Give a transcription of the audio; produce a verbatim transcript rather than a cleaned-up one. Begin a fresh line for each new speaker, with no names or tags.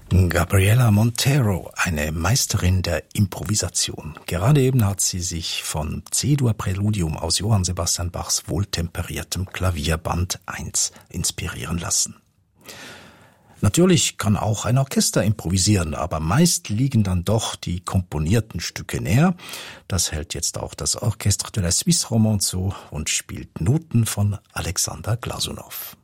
Gabriela Montero, eine Meisterin der Improvisation. Gerade eben hat sie sich von C-Dur-Präludium aus Johann Sebastian Bachs wohltemperiertem Klavierband eins inspirieren lassen. Natürlich kann auch ein Orchester improvisieren, aber meist liegen dann doch die komponierten Stücke näher. Das hält jetzt auch das Orchestre de la Suisse Romande so und spielt Noten von Alexander Glasunow.